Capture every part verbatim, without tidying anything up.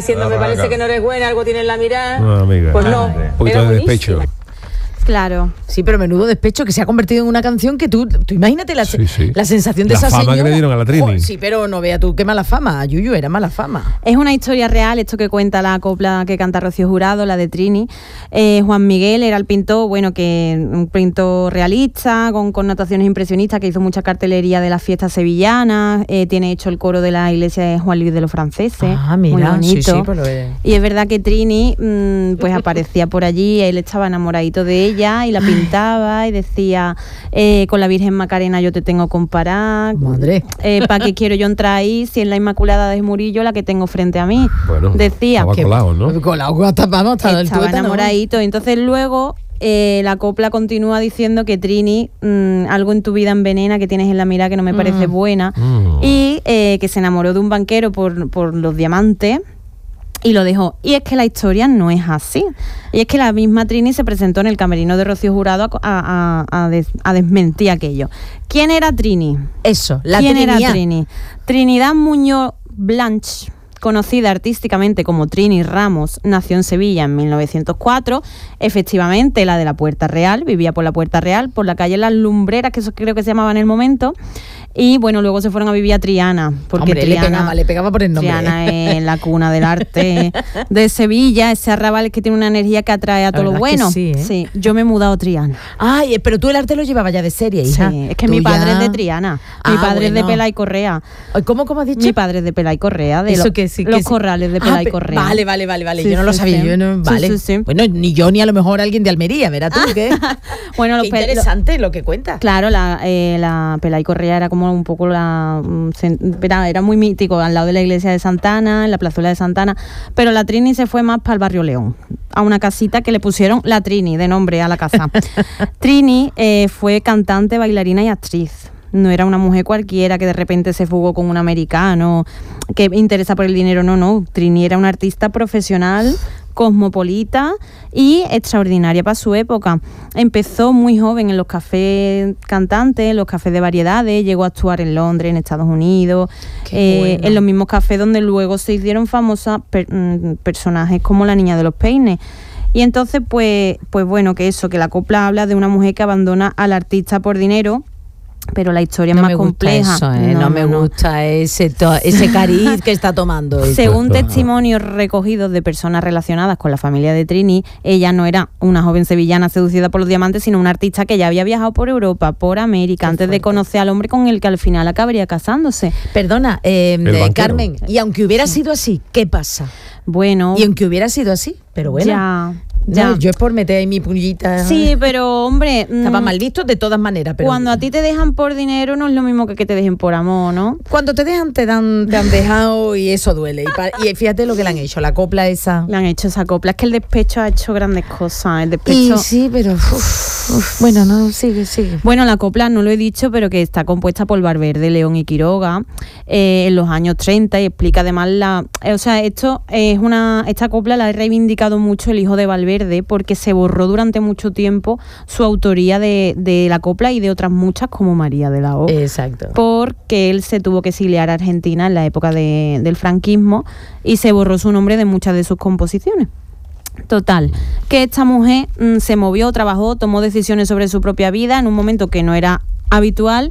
diciendo, me parece Arranca. que no eres buena, algo tienes en la mirada. No, amiga. Pues no, Un poquito era de despecho. buenísima. Claro. Sí, pero menudo despecho que se ha convertido en una canción que tú, tú imagínate la, Sí, sí. la sensación de La esa fama señora. que le dieron a la Trini. Oh, sí, pero no vea tú qué mala fama. Yuyu era mala fama. Es una historia real, esto que cuenta la copla que canta Rocío Jurado, la de Trini. Eh, Juan Miguel era el pintor, bueno, que un pintor realista, con connotaciones impresionistas, que hizo mucha cartelería de las fiestas sevillanas, eh, tiene hecho el coro de la iglesia de Juan Luis de los Franceses. Ah, muy mira, bonito. sí, sí, pues lo ve. Y es verdad que Trini mmm, pues aparecía por allí, él estaba enamoradito de ella y la pintaba y decía, eh, con la Virgen Macarena yo te tengo comparar. Madre. Eh, ¿Para qué quiero yo entrar ahí si es la Inmaculada de Murillo la que tengo frente a mí? Bueno, decía estaba que colado, ¿no? Colado, hasta, vamos, hasta el estaba tuétano. enamoradito. Entonces luego eh, la copla continúa diciendo que Trini, mmm, algo en tu vida envenena que tienes en la mirada que no me parece Mm. buena. Mm. Y eh, que se enamoró de un banquero por, por los diamantes y lo dejó. Y es que la historia no es así. Y es que la misma Trini se presentó en el camerino de Rocío Jurado a, a, a, a, des, a desmentir aquello. ¿Quién era Trini? Eso, la ¿Quién Trinidad. era Trini? Trinidad Muñoz Blanch, conocida artísticamente como Trini Ramos, nació en Sevilla en mil novecientos cuatro, efectivamente la de la Puerta Real, vivía por la Puerta Real, por la calle Las Lumbreras, que eso creo que se llamaba en el momento, y bueno, luego se fueron a vivir a Triana, porque Hombre, Triana, le pegaba, le pegaba por el nombre. Triana es la cuna del arte de Sevilla, ese arrabal que tiene una energía que atrae a La todo lo verdad es que bueno. sí, ¿eh? Sí, yo me he mudado a Triana. Ay, eh, pero tú el arte lo llevabas ya de serie, hija. Sí, es que Tú mi padre ya- es de Triana, mi Ah, padre es de bueno. Pela y Correa. Ay, ¿Cómo, cómo has dicho? Mi padre es de Pela y Correa, de Eso lo- que sí, que los sí. corrales de Ah, Pela y pe- Correa. Vale, vale, vale, vale. Sí, yo no lo sí, sabía. sí. Yo no, Sí, vale. sí, sí. Bueno, ni yo ni a lo mejor alguien de Almería, verás tú qué. Bueno, los Qué pe- interesante lo que cuentas. Claro, la, eh, la Pela y Correa era como un poco la... mm, cen- Era, era muy mítico, al lado de la iglesia de Santana, en la plazuela de Santana, pero la Trini se fue más para el barrio León, a una casita que le pusieron la Trini, de nombre a la casa. Trini eh, fue cantante, bailarina y actriz. No era una mujer cualquiera que de repente se fugó con un americano, que interesa por el dinero, no, no. Trini era una artista profesional, cosmopolita y extraordinaria para su época. Empezó muy joven en los cafés cantantes, en los cafés de variedades, llegó a actuar en Londres, en Estados Unidos, Qué eh, bueno. en los mismos cafés donde luego se hicieron famosas per- mm, personajes como la Niña de los Peines. Y entonces, pues, pues bueno, que eso, que la copla habla de una mujer que abandona al artista por dinero, pero la historia No es más me gusta compleja. eso, ¿eh? no, me gusta ese, to- ese cariz que está tomando. esto. Según testimonios recogidos de personas relacionadas con la familia de Trini, ella no era una joven sevillana seducida por los diamantes, sino una artista que ya había viajado por Europa, por América, Qué antes de fuerte. conocer al hombre con el que al final acabaría casándose. Perdona, eh, El eh, banquero. Carmen, y aunque hubiera sido así, ¿qué pasa? Bueno, Y aunque hubiera sido así, pero bueno. ya, No, ya. yo es por meter ahí mi puñita. Sí, pero hombre, Estaba mm, mal visto de todas maneras. Pero cuando a ti te dejan por dinero no es lo mismo que que te dejen por amor, ¿no? Cuando te dejan, te dan, te han dejado y eso duele. Y, pa- y fíjate lo que le han hecho, la copla esa. Le han hecho esa copla. Es que el despecho ha hecho grandes cosas. El Y despecho. sí, pero uf, uf, bueno, no, sigue, sigue. Bueno, la copla no lo he dicho, pero que está compuesta por Valverde, León y Quiroga eh, en los años treinta y explica además la... eh, o sea, esto es una esta copla la ha reivindicado mucho el hijo de Valverde porque se borró durante mucho tiempo su autoría de, de la copla y de otras muchas como María de la O. Exacto. Porque él se tuvo que exiliar a Argentina en la época de- del franquismo y se borró su nombre de muchas de sus composiciones. Total, que esta mujer mm, se movió, trabajó, tomó decisiones sobre su propia vida en un momento que no era habitual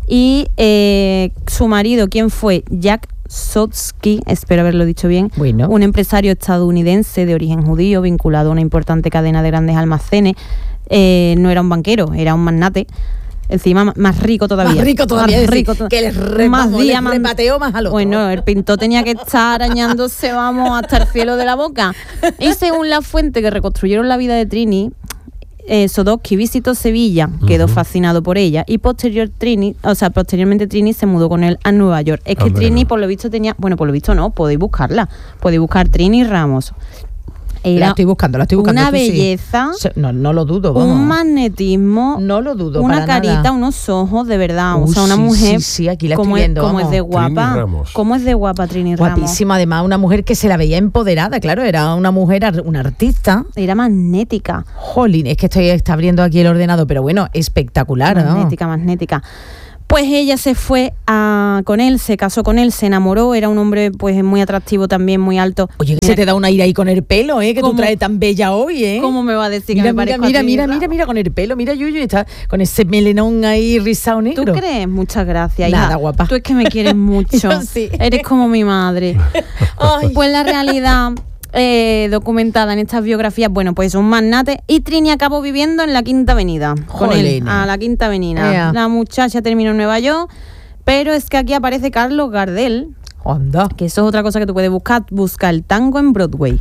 y eh, su marido, ¿quién fue? Jack Sotsky, espero haberlo dicho bien, Bueno. un empresario estadounidense de origen judío vinculado a una importante cadena de grandes almacenes, eh, no era un banquero, era un magnate. Encima ma- más rico todavía. Más rico todavía, Más es decir, rico to- que les re- más vamos, les diaman- repateó más al otro. Bueno, el pintor tenía que estar arañándose, vamos, hasta el cielo de la boca. Y según la fuente que reconstruyeron la vida de Trini, eh, Sodotsky visitó Sevilla, quedó Ujú. fascinado por ella y posterior Trini, o sea, posteriormente Trini se mudó con él a Nueva York. Es que Hombre, Trini, no. por lo visto, tenía, bueno, por lo visto no, podéis buscarla, podéis buscar Trini Ramos. La Era estoy buscando, la estoy buscando. una tú sí. belleza, Se- No, no lo dudo, vamos. un magnetismo, No lo dudo una para carita, nada. unos ojos, de verdad. O Uh, sea, una sí, mujer. sí, sí, aquí la como estoy es, viendo, como es vamos. de guapa. Trini Ramos. ¿Cómo es de guapa Trini Ramos? Guapísima, además, una mujer que se la veía empoderada, claro, era una mujer, ar- una artista. Era magnética. Jolín, es que estoy está abriendo aquí el ordenador, pero bueno, espectacular, ¿no? Magnética, magnética. Pues ella se fue a, con él, se casó con él, se enamoró, era un hombre pues muy atractivo también, muy alto. Oye, Mira, se te da una ira ahí con el pelo, ¿eh? Que ¿Cómo? tú traes tan bella hoy, ¿eh? ¿Cómo me va a decir Mira, que me mira, parezco a mira, ti, mira, Rafa? mira, mira, con el pelo, mira, Yuyu, está con ese melenón ahí rizado ¿Tú negro. crees? Muchas gracias, hija. Nada, guapa. Tú es que me quieres mucho. Yo sí. Eres como mi madre. Ay. Pues la realidad eh, documentada en estas biografías, bueno, pues es un magnate. Y Trini acabó viviendo en la Quinta Avenida. Con él, Jolene. a la Quinta Avenida. Ea. La muchacha terminó en Nueva York. Pero es que aquí aparece Carlos Gardel, Anda. que eso es otra cosa que tú puedes buscar. Busca el tango en Broadway.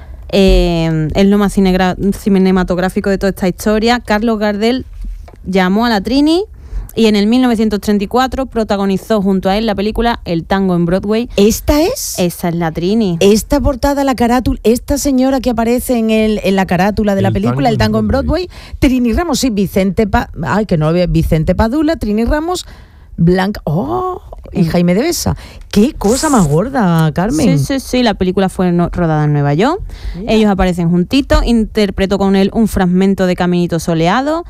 Eh, es lo más cinegra- cinematográfico de toda esta historia. Carlos Gardel llamó a la Trini y en el mil novecientos treinta y cuatro protagonizó junto a él la película El tango en Broadway. ¿Esta es? Esa es la Trini. Esta portada, la carátula, esta señora que aparece en el en la carátula de la El película, tango El tango en en Broadway, Trini Ramos, sí, Vicente Pa, ay, que no lo veo, Vicente Padula, Trini Ramos, Blanca, oh, y Jaime de Besa. Qué cosa más gorda, Carmen. Sí, sí, sí, la película fue no- rodada en Nueva York. Mira. Ellos aparecen juntitos, interpretó con él un fragmento de Caminito Soleado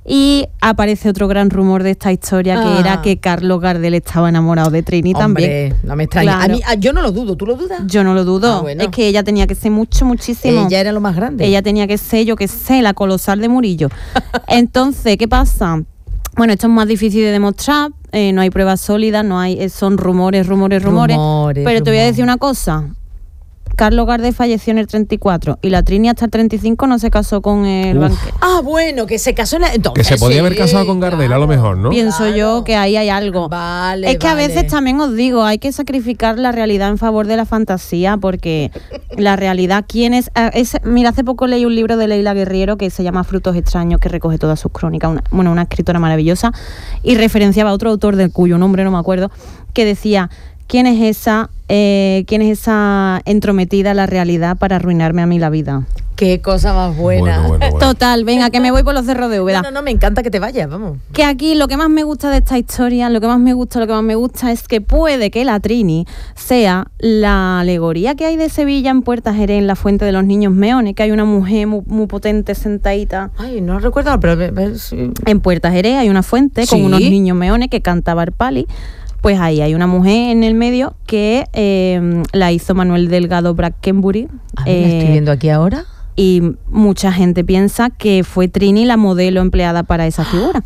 y aparece otro gran rumor de esta historia que Ah. era que Carlos Gardel estaba enamorado de Trini también. Hombre, no me extraña. Claro. A mí, ah, yo no lo dudo, ¿tú lo dudas? Yo no lo dudo. Ah, bueno. Es que ella tenía que ser mucho, muchísimo. Ella era lo más grande. Ella tenía que ser, yo que sé, la colosal de Murillo. Entonces, ¿qué pasa? Bueno, esto es más difícil de demostrar, eh, no hay pruebas sólidas, no hay, eh, son rumores, rumores, rumores. Rumores, pero te voy a rumores. decir una cosa. Carlos Gardel falleció en el treinta y cuatro y la Trini hasta el treinta y cinco no se casó con el Uf. banquero. Ah, bueno, que se casó en la, entonces, Que se podía sí, haber casado con Gardel, a lo mejor, ¿no? Pienso Claro. yo que ahí hay algo. Vale, Es que a vale. veces también os digo, hay que sacrificar la realidad en favor de la fantasía, porque la realidad, ¿quién es? Ah, es- mira, hace poco leí un libro de Leila Guerriero que se llama Frutos extraños, que recoge todas sus crónicas, una, bueno, una escritora maravillosa, y referenciaba a otro autor del cuyo nombre no me acuerdo, que decía, ¿quién es esa, eh, quién es esa entrometida en la realidad para arruinarme a mí la vida? Qué cosa más buena. Bueno, bueno, bueno. Total, venga, que me voy por los cerros de Úbeda. No, no, no, me encanta que te vayas, vamos. Que aquí lo que más me gusta de esta historia, lo que más me gusta, lo que más me gusta es que puede que la Trini sea la alegoría que hay de Sevilla en Puerta Jerez, en la fuente de los niños meones, que hay una mujer muy, muy potente sentadita. Ay, no recuerdo, pero ve- ve- sí. En Puerta Jerez hay una fuente con Sí. unos niños meones que canta Barpali. Pues ahí hay una mujer en el medio que eh, la hizo Manuel Delgado Brackenbury. A ver, la estoy eh, viendo aquí ahora. y mucha gente piensa que fue Trini la modelo empleada para esa figura.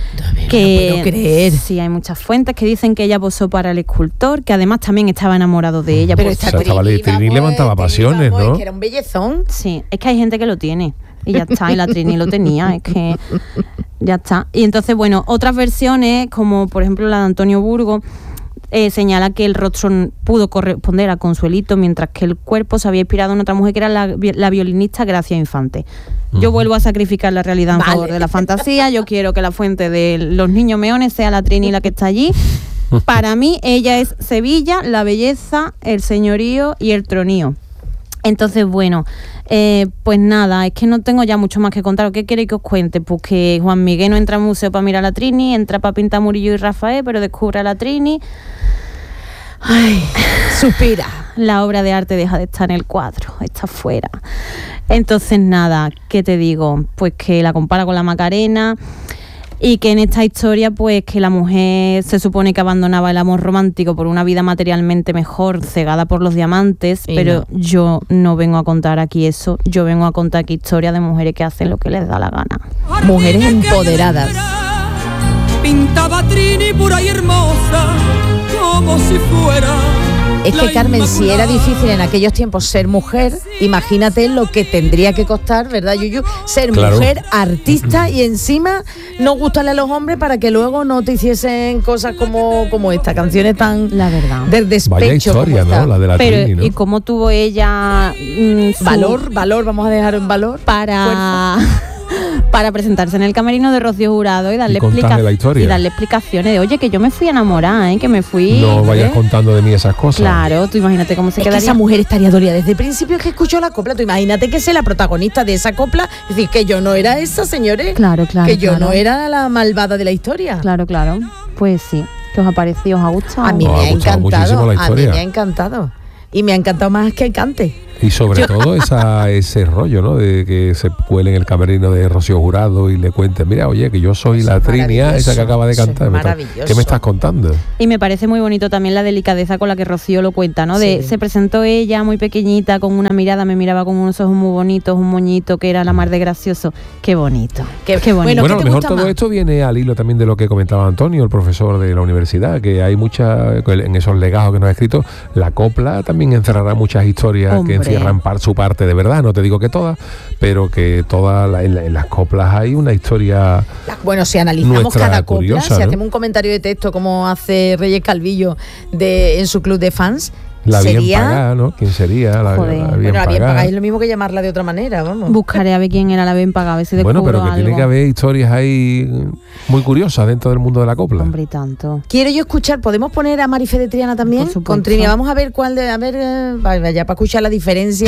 Que no puedo creer. Sí, hay muchas fuentes que dicen que ella posó para el escultor, que además también estaba enamorado de ella. Pero por esta O sea, estaba Trini, Trini vamos, levantaba Trini, pasiones, vamos, ¿no? es que era un bellezón. Sí, es que hay gente que lo tiene. Y ya está, y la Trini lo tenía, es que ya está. Y entonces, bueno, otras versiones, como por ejemplo la de Antonio Burgo, eh, señala que el rostro n- pudo corresponder a Consuelito, mientras que el cuerpo se había inspirado en otra mujer que era la, vi- la violinista Gracia Infante. Yo Ujú. vuelvo a sacrificar la realidad en Vale. favor de la fantasía. Yo quiero que la fuente de los niños meones sea la Trini la que está allí. Para mí, ella es Sevilla, la belleza, el señorío y el tronío. Entonces, bueno, eh, pues nada, es que no tengo ya mucho más que contar. ¿Qué queréis que os cuente? Pues que Juan Miguel no entra al museo para mirar a la Trini, entra para pintar a Murillo y Rafael, pero descubre a la Trini. Ay, suspira. La obra de arte deja de estar en el cuadro, está fuera. Entonces, nada, ¿qué te digo? Pues que la compara con la Macarena y que en esta historia, pues que la mujer se supone que abandonaba el amor romántico por una vida materialmente mejor, cegada por los diamantes, Y pero yo no vengo a contar aquí eso, yo vengo a contar aquí historia de mujeres que hacen lo que les da la gana. Mujeres empoderadas. Pintaba Trini pura y hermosa, como si fuera. Es que, la Carmen, si era Inmaculada. difícil en aquellos tiempos ser mujer, imagínate lo que tendría que costar, ¿verdad, Yuyu? Ser Claro. mujer, artista y encima no gustarle a los hombres para que luego no te hiciesen cosas como, como esta, canciones tan La verdad. del despecho. Vaya historia, como esta. ¿no? La de la Pero, Trini, ¿no? ¿y cómo tuvo ella mm, su- Valor, valor, vamos a dejar en valor. para para presentarse en el camerino de Rocío Jurado y darle, Y contarle explica- la historia. y darle explicaciones de, oye, que yo me fui a enamorar, ¿eh? que me fui... No vayas ¿eh? contando de mí esas cosas. Claro, tú imagínate cómo se Es que quedaría. esa mujer estaría dolida desde el principio que escuchó la copla. Tú imagínate que sea la protagonista de esa copla. Es decir, que yo no era esa, señores. Claro, claro, Que yo claro. no era la malvada de la historia. Claro, claro. Pues sí. ¿Qué os ha parecido? ¿Os ha gustado? A mí Nos me ha ha gustado encantado. muchísimo la A mí historia. me ha encantado. Y me ha encantado más que cante. Y sobre todo esa, ese rollo, ¿no? De que se cuele en el camerino de Rocío Jurado y le cuenten, mira, oye, que yo soy Eso la es Trinia, esa que acaba de eso es cantar. Me está- maravilloso. ¿Qué me estás contando? Y me parece muy bonito también la delicadeza con la que Rocío lo cuenta, ¿no? De Sí. se presentó ella muy pequeñita, con una mirada, me miraba con unos ojos muy bonitos, un moñito que era la mar de gracioso. Qué bonito. Qué- Qué, bonito. bueno, Bueno, ¿qué a lo te mejor gusta todo más? esto viene al hilo también de lo que comentaba Antonio, el profesor de la universidad, que hay muchas, en esos legados que nos ha escrito, la copla también encerrará muchas historias Hombre. que encierran par, su parte de verdad, no te digo que todas, pero que todas la- en, la- en las coplas hay una historia. La- Bueno, si analizamos Nuestra cada copla, curiosa, si ¿no? hacemos un comentario de texto como hace Reyes Calvillo de, en su club de fans, La bien sería... pagada, ¿no? ¿Quién sería? La, Joder. la bien Bueno, la bien pagada. pagada es lo mismo que llamarla de otra manera, vamos. Buscaré a ver quién era la bien pagada, a ver si Bueno, descubro pero que algo. tiene que haber historias ahí muy curiosas dentro del mundo de la copla. Hombre, y tanto. Quiero yo escuchar, ¿podemos poner a Marife de Triana también? Por supuesto. Con Trinia, vamos a ver cuál de, a ver, eh, vaya, para escuchar la diferencia